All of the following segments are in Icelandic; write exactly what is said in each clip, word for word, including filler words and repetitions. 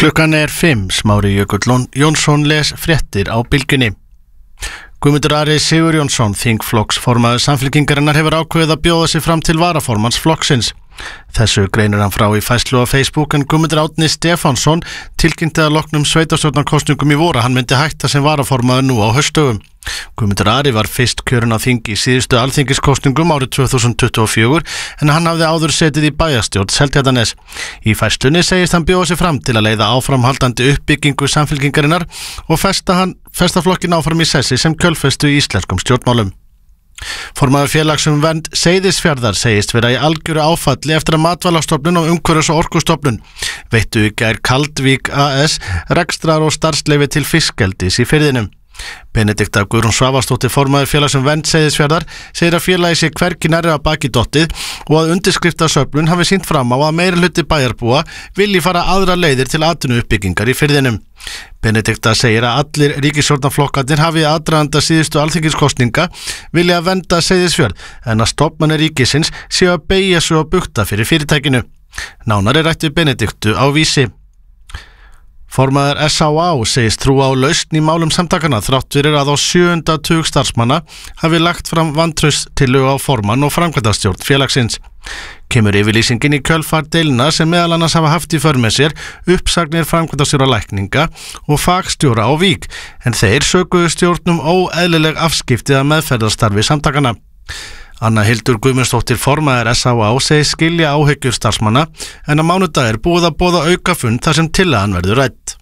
Klukkan er fimm, Smári Jökull Jónsson les fréttir á Bylgjunni. Guðmundur Ari Sigurjónsson, þingflokksformaður Samfylkingarinnar, hefur ákveðið að bjóða sig fram til varaformanns flokksins. Þessu greinir hann frá í færslu á Facebook, en Guðmundur Árni Stefánsson tilkynnti að loknum sveitarstjórnarkosningum í vor að hann myndi hætta sem varaformaður nú á haustdögum. Guðmundur Ari var fyrst kjörinn á þing í síðustu alþingiskosningum árið tvö þúsund tuttugu og fjögur, en hann hafði áður setið í bæjarstjórn Seltjarnarness. Í færslunni segist hann bjóða sig fram til að leiða áframhaldandi uppbyggingu Samfylkingarinnar og festa, hann, festa flokkin áfram í sessi sem kjölfestu í íslenskum stjórnmálum. Formaður félags um vernd Seyðisfjarðar segist vera í algjöru áfalli eftir að Matvælastofnun og Umhverfis- og Orkustofnun veittu í gær Kaldvík A S rekstrar- og starfsleyfi til fiskeldis í firðinum. Benedikta Guðrún Svavarsdóttir, formaður félags um vernd Seyðisfjarðar, segir að félagi sé hvergi nærri að baki dottið og að undirskriftasöfnun hafi sýnt fram á að meirihluti bæjarbúa vilji fara aðra leiðir til atvinnuuppbyggingar í firðinum. Benedikta segir að allir ríkisstjórnarflokkarnir hafi í aðdraganda síðustu alþingiskosninga vilja að vernda Seyðisfjörð, en að stofnanir ríkisins séu að beygja sig og bugta fyrir fyrirtækinu. Nánar er rætt við Benediktu á Vísi. Formaður S á á segist trúa á lausn í málum samtakana þrátt fyrir að á sjöunda tug starfsmanna hafi lagt fram vantrauststillögu á formann og framkvæmdastjórn félagsins. Kemur yfirlýsingin í kjölfar deilna sem meðal annars hafa haft í för með sér uppsagnir framkvæmdastjóra lækninga og fagstjóra á Vík, en þeir sökuðu stjórnum óeðlileg afskipti að meðferðarstarfi samtakana. Anna Hildur Guðmundsdóttir, formaður S á á, segir skilja áhyggjur starfsmanna, en á mánudag er búið að boða aukafund þar sem tillagan verður rædd.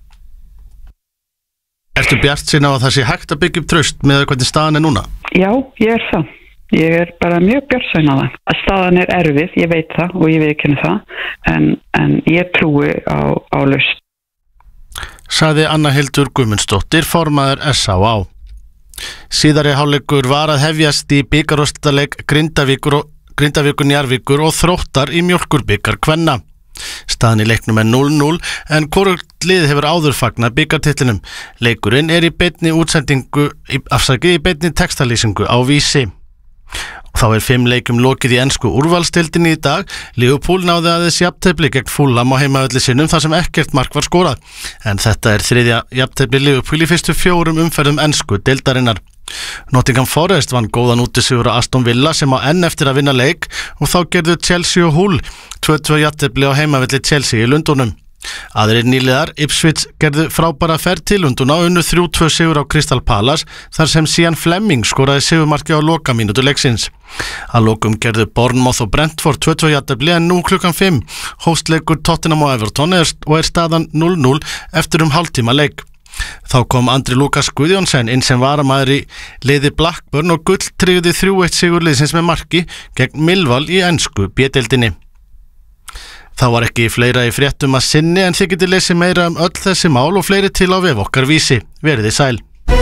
Ertu bjartsýn á að það sé hægt að byggja upp traust með hvernig staðan er núna? Já, ég er það. Ég er bara mjög bjartsýn á það. Að staðan er erfið, ég veit það og ég viðurkenni það, en, en ég trúi á, á lausn. Sagði Anna Hildur Guðmundsdóttir, formaður S á á. Síðari hálfleikur var að hefjast í bikarúrslitaleik Grindavíkur og Grindavíkur Njarðvíkur og Þróttar í mjólkurbikar kvenna. Staðan í leiknum er núll núll, en hvorugt lið hefur áður fagnað bikartitlinum. Leikurinn er í beinni útsendingu, afsakið í beinni textalýsingu á Vísi. Þá er fimm leikjum lokið í ensku úrvalsdeildinni í dag. Liverpool náði aðeins jafntefli gegn Fulham á heimavelli sinum þar sem ekkert mark var skorað, en þetta er þriðja jafntefli Liverpool í fyrstu fjórum umferðum ensku deildarinnar. Nottingham Forest vann góðan útisigur á Aston Villa sem á enn eftir að vinna leik, og þá gerðu Chelsea og Hull tvö tvö jafntefli á heimavelli Chelsea í Lundúnum. Aðrir nýliðar, Ipswich, gerðu frábæra ferð til Lundúna og unnu þrjú tvö sigur á Crystal Palace þar sem Sian Fleming skoraði sigurmarki á lokamínútu leiksins. Að lokum gerðu Bournemouth og Brentford tvö tvö jafntefli, en nú klukkan fimm hófst leikur Tottenham og Everton og er staðan núll núll eftir um hálftíma leik. Þá kom Andri Lukas Guðjónsson inn sem varamaður í liði Blackburn og gull tryggði þrjú eitt sigur liðsins með marki gegn Millwall í ensku B-deildinni. Það var ekki fleira í fréttum að sinni, en þið getið lesið meira um öll þessi mál og fleiri til á vef okkar Vísi. Veriði sæl.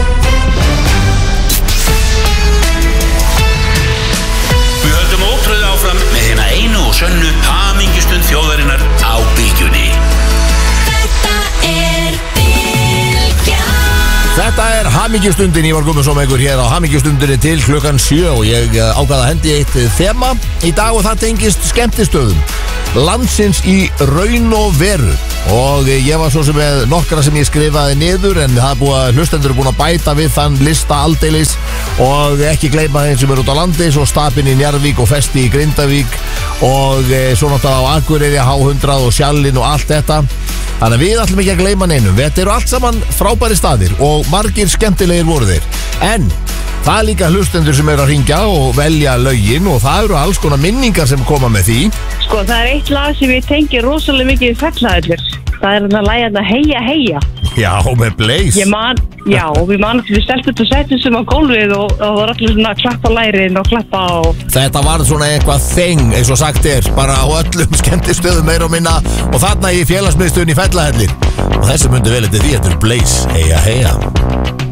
Við höldum ótröð áfram með hérna einu og sönnu hamingjustund þjóðarinnar á Bylgjunni. Þetta er Bylgjan. Þetta er hamingjustundin, ég var komið svo með ykkur hér á hamingjustundinni til klukkan sjö og ég ákvaða að hendi eitt þema í dag og það tengist skemmtistöðum landsins í raun og veru, og ég var svo sem með nokkra sem ég skrifaði niður, en það er búið að hlustendur er búin að bæta við þann lista aldeilis, og ekki gleyma þeim sem er út á landi, svo Stapinn í Njarðvík og Festi í Grindavík og e, svo náttúrulega á Akureyri, H hundrað og Sjallinn og allt þetta. Þannig að við ætlum ekki að gleyma neinum. Þetta eru allt saman frábæri staðir og margir skemmtilegir voru þeir, en það er líka hlustendur sem eru að hringja og velja lögin, og það eru alls konar minningar sem koma með því. Sko, það er eitt lag sem ég tengi rosalega mikið í Fellahellir. Það er þarna lagið að heia heia. Já, með Blaze. Ég man, já, og við manum til við stelpum og setjum sem á gólfið og, og það var allir svona að klappa lærin og klappa og... Þetta var svona eitthvað þeng, eins og sagt er, bara á öllum skemmtistöðum meira og minna, og þarna í félagsmiðstöðunni í Fellahellir. Og þessi myndi vel eftir því, þetta er Blaze, heia heia.